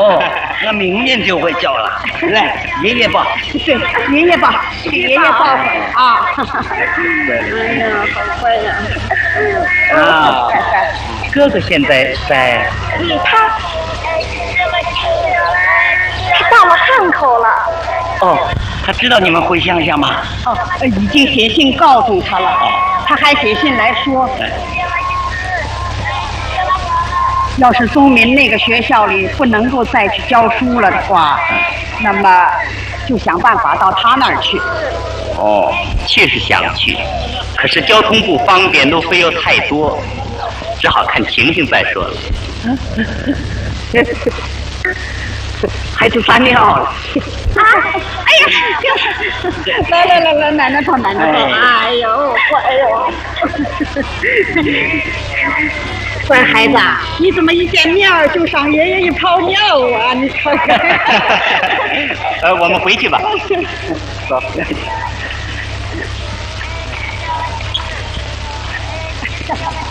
哦，那明年就会叫了。来，爷爷抱。 对，爷爷抱，给爷爷抱会儿啊。哎呀，好乖呀！ 啊，哥哥现在在。 他到了汉口了。 哦，他知道你们回乡下吗？ 哦，已经写信告诉他了。他还写信来说，要是宗民那个学校里不能够再去教书了的话，那么就想办法到他那儿去。 哦，确实想去，可是交通不方便，路费又太多，只好看情形再说了。孩子撒尿了。 啊！哎呀，来，奶奶抱，奶奶抱。哎呦，乖孩子，你怎么一见面就上爷爷一泡尿啊？你看看。 我们回去吧。走。